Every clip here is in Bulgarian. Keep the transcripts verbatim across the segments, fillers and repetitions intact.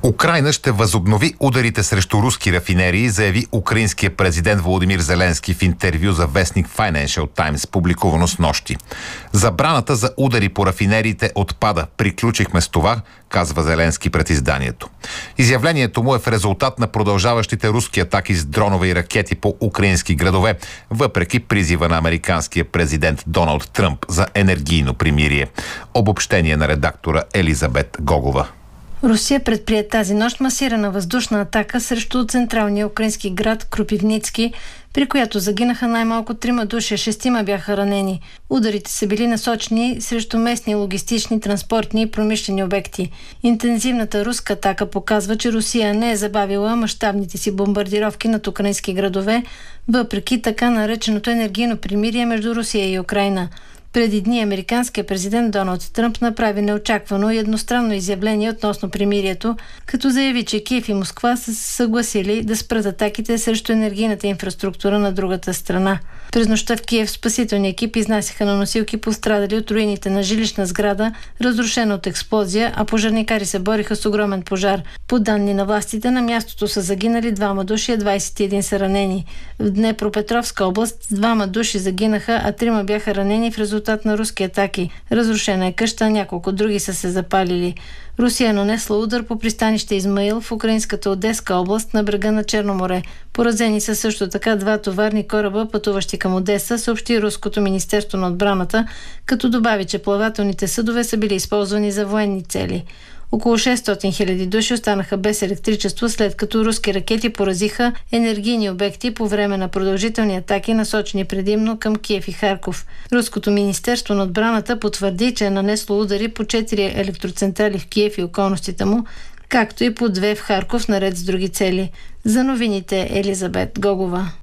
Украйна ще възобнови ударите срещу руски рафинерии, заяви украинския президент Володимир Зеленски в интервю за вестник Financial Times, публикувано с нощи. Забраната за удари по рафинериите отпада. Приключихме с това, казва Зеленски пред изданието. Изявлението му е в резултат на продължаващите руски атаки с дронове и ракети по украински градове, въпреки призива на американския президент Доналд Тръмп за енергийно примирие. Обобщение на редактора Елизабет Гогова. Русия предприе тази нощ масирана въздушна атака срещу централния украински град Кропивницки, при която загинаха най-малко трима души, шестима бяха ранени. Ударите са били насочени срещу местни логистични, транспортни и промишлени обекти. Интензивната руска атака показва, че Русия не е забавила мащабните си бомбардировки над украински градове, въпреки така нареченото енергийно примирие между Русия и Украйна. Преди дни американският президент Доналд Тръмп направи неочаквано и едностранно изявление относно примирието, като заяви, че Киев и Москва са се съгласили да спрат атаките срещу енергийната инфраструктура на другата страна. През нощта в Киев спасителни екипи изнасяха на носилки пострадали от руините на жилищна сграда, разрушена от експлозия, а пожарникари се бориха с огромен пожар. По данни на властите, на мястото са загинали двама души, а двадесет и един са ранени. В Днепропетровска област двама души загинаха, а трима бяха ранени в резултат на руски атаки. Разрушена е къща, няколко други са се запалили. Русия е нанесла удар по пристанище Измаил в украинската Одеска област на брега на Черно море. Поразени са също така два товарни кораба, пътуващи към Одеса, съобщи Руското министерство на отбраната, като добави, че плавателните съдове са били използвани за военни цели. Около шестстотин хиляди души останаха без електричество, след като руски ракети поразиха енергийни обекти по време на продължителни атаки, насочени предимно към Киев и Харков. Руското министерство на отбраната потвърди, че е нанесло удари по четири електроцентрали в Киев и околностите му, както и по две в Харков, наред с други цели. За новините Елизабет Гогова.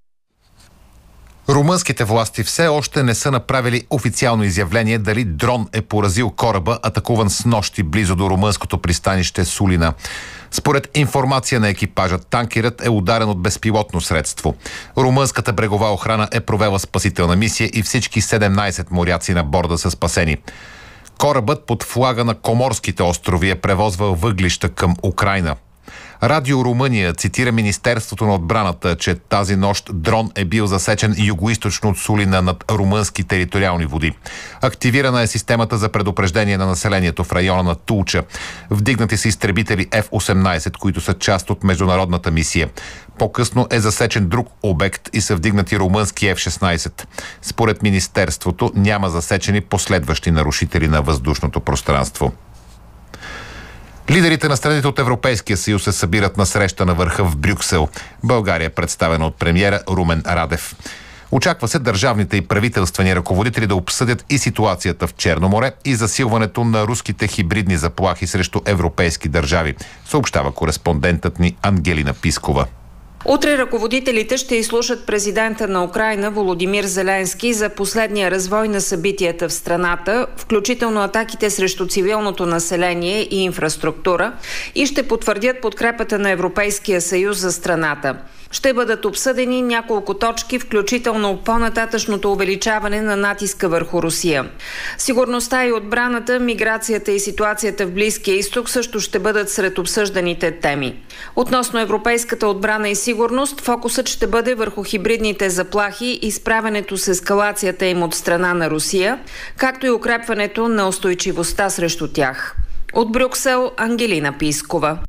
Румънските власти все още не са направили официално изявление дали дрон е поразил кораба, атакуван с нощи близо до румънското пристанище Сулина. Според информация на екипажа, танкерът е ударен от безпилотно средство. Румънската брегова охрана е провела спасителна мисия и всички седемнадесет моряци на борда са спасени. Корабът под флага на Коморските острови е превозвал въглища към Украйна. Радио Румъния цитира Министерството на отбраната, че тази нощ дрон е бил засечен югоизточно от Сулина над румънски териториални води. Активирана е системата за предупреждение на населението в района на Тулча. Вдигнати са изтребители Еф осемнадесет, които са част от международната мисия. По-късно е засечен друг обект и са вдигнати румънски Еф шестнадесет. Според Министерството няма засечени последващи нарушители на въздушното пространство. Лидерите на страните от Европейския съюз се събират на среща на върха в Брюксел. България е представена от премиера Румен Радев. Очаква се държавните и правителствени ръководители да обсъдят и ситуацията в Черно море и засилването на руските хибридни заплахи срещу европейски държави, съобщава кореспондентът ни Ангелина Пискова. Утре ръководителите ще изслушат президента на Украйна Володимир Зеленски за последния развой на събитията в страната, включително атаките срещу цивилното население и инфраструктура, и ще потвърдят подкрепата на Европейския съюз за страната. Ще бъдат обсъдени няколко точки, включително по-нататъчното увеличаване на натиска върху Русия. Сигурността и отбраната, миграцията и ситуацията в Близкия изток също ще бъдат сред обсъжданите теми. Относно европейската отбрана и сигурност, фокусът ще бъде върху хибридните заплахи и справянето с ескалацията им от страна на Русия, както и укрепването на устойчивостта срещу тях. От Брюксел, Ангелина Пискова.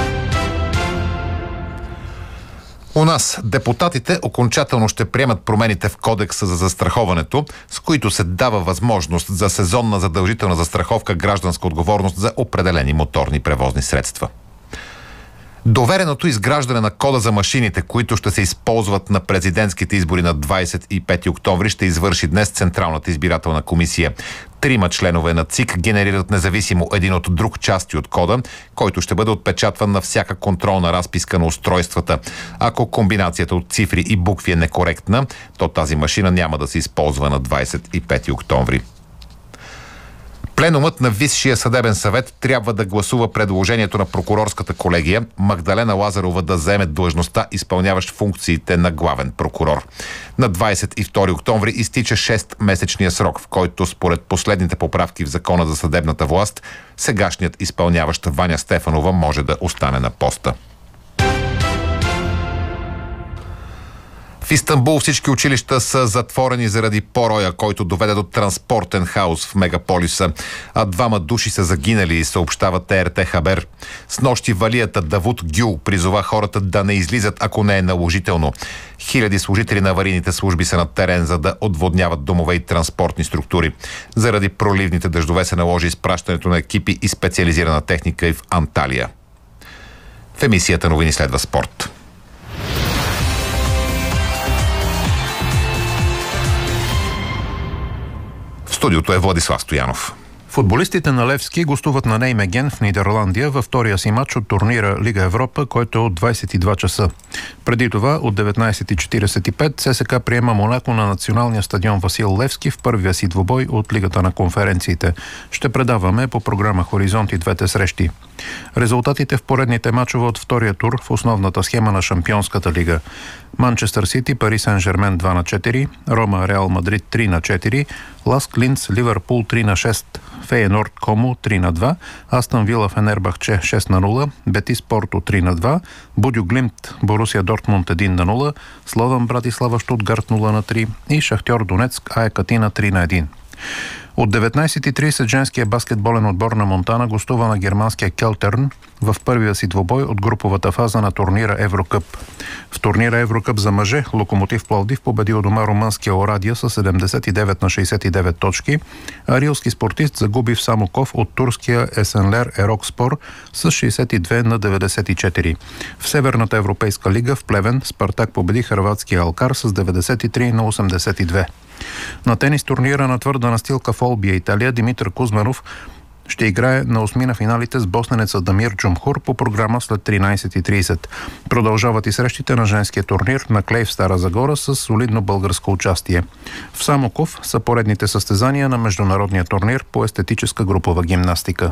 У нас депутатите окончателно ще приемат промените в Кодекса за застраховането, с които се дава възможност за сезонна задължителна застраховка гражданска отговорност за определени моторни превозни средства. Довереното изграждане на кода за машините, които ще се използват на президентските избори на двадесет и пети октомври, ще извърши днес Централната избирателна комисия. Трима членове на ЦИК генерират независимо един от друг части от кода, който ще бъде отпечатван на всяка контролна разписка на устройствата. Ако комбинацията от цифри и букви е некоректна, то тази машина няма да се използва на двадесет и пети октомври. Пленумът на Висшия съдебен съвет трябва да гласува предложението на прокурорската колегия Магдалена Лазарова да заеме длъжността, изпълняващ функциите на главен прокурор. На двадесет и втори октомври изтича шестмесечния срок, в който според последните поправки в Закона за съдебната власт, сегашният изпълняващ Ваня Стефанова може да остане на поста. В Истанбул всички училища са затворени заради пороя, който доведе до транспортен хаос в мегаполиса, а двама души са загинали, съобщава Т Р Т Хабер. С нощи валията Давуд Гюл призова хората да не излизат, ако не е наложително. Хиляди служители на аварийните служби са на терен, за да отводняват домове и транспортни структури. Заради проливните дъждове се наложи изпращането на екипи и специализирана техника и в Анталия. В емисията новини следва спорт. В студиото е Владислав Стоянов. Футболистите на Левски гостуват на Неймеген в Нидерландия във втория си матч от турнира Лига Европа, който е от двадесет и два часа. Преди това от деветнадесет и четиридесет и пет С С К приема Монако на националния стадион Васил Левски в първия си двубой от Лигата на конференциите. Ще предаваме по програма Хоризонт и двете срещи. Резултатите в поредните мачове от втория тур в основната схема на Шампионската лига. Манчестър Сити, Пари Сен-Жермен два на четири, Рома, Реал Мадрид три на четири, Ласк Линц, Ливърпул три на шест, Фейенорд Комо три на два, Астън Вила Фенербахче шест на нула, Бетис Порто три на два, Будю Глимт Борусия Дортмунд едно на нула, Слован Братислава Штутгарт нула на три и Шахтьор Донецк АЕК Атина три на едно. От деветнадесет и тридесет женския баскетболен отбор на Монтана гостува на германския Келтерн в първия си двубой от груповата фаза на турнира Еврокъп. В турнира Еврокъп за мъже Локомотив Пловдив победи у дома румънския Орадия с седемдесет и девет на шейсет и девет точки, а рилски спортист загуби в Самоков от турския Есенлер Ерокспор с шейсет и две на деветдесет и четири. В Северната европейска лига в Плевен Спартак победи хърватския Алкар с деветдесет и три на осемдесет и две. На тенис турнира на твърда настилка в Олбия, Италия, Димитър Кузманов ще играе на осми на финалите с босненеца Дамир Джумхур по програма след тринадесет и тридесет. Продължават и срещите на женския турнир на клей в Стара Загора с солидно българско участие. В Самоков са поредните състезания на международния турнир по естетическа групова гимнастика.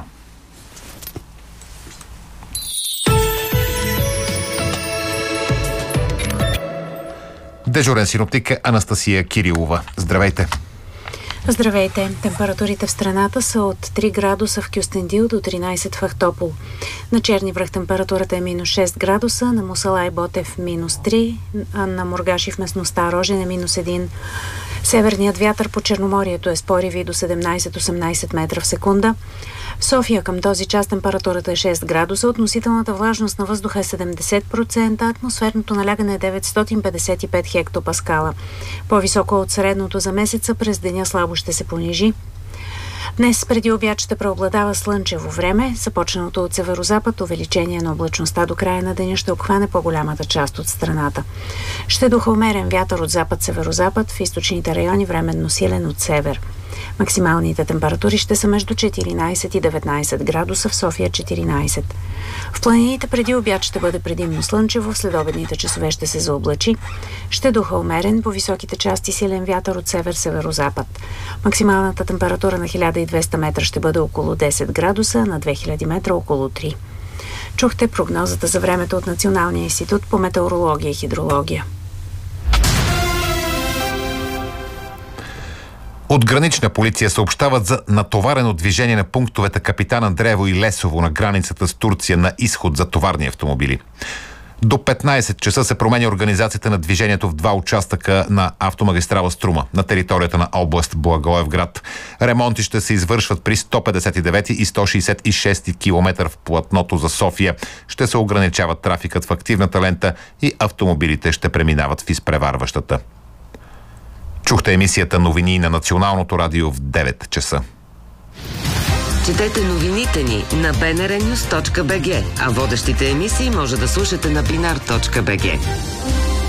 Дежурен синоптик е Анастасия Кирилова. Здравейте! Здравейте! Температурите в страната са от три градуса в Кюстендил до тринадесет в Ахтопол. На Черни връх температурата е минус шест градуса, на Мусала и Ботев минус три, а на Мургаши в местността Рожен е минус един. Северният вятър по Черноморието е с пориви до седемнадесет-осемнадесет метра в секунда. В София към този час температурата е шест градуса, относителната влажност на въздуха е седемдесет процента, атмосферното налягане е деветстотин петдесет и пет хектопаскала. По-високо от средното за месеца, през деня слабо ще се понижи. Днес преди обяд ще преобладава слънчево време, започналото от северозапад, увеличение на облачността до края на деня ще обхване по-голямата част от страната. Ще духа умерен вятър от запад-северозапад, в източните райони временно силен от север. Максималните температури ще са между четиринадесет и деветнадесет градуса, в София четиринадесет. В планините преди обяд ще бъде предимно слънчево, в следобедните часове ще се заоблачи. Ще духа умерен, по високите части силен вятър от север-северозапад. Максималната температура на хиляда и двеста метра ще бъде около десет градуса, на две хиляди метра около три. Чухте прогнозата за времето от Националния институт по метеорология и хидрология. От Гранична полиция съобщават за натоварено движение на пунктовете Капитан Андреево и Лесово на границата с Турция на изход за товарни автомобили. До петнадесет часа се променя организацията на движението в два участъка на автомагистрала Струма на територията на област Благоевград. Ремонти ще се извършват при сто петдесет и девети и сто шейсет и шести километър в платното за София. Ще се ограничава трафикът в активната лента и автомобилите ще преминават в изпреварващата. Чухте емисията новини на Националното радио в девет часа. Четете новините ни на би ен ар нюз точка би джи, а водещите емисии може да слушате на бинар точка би джи.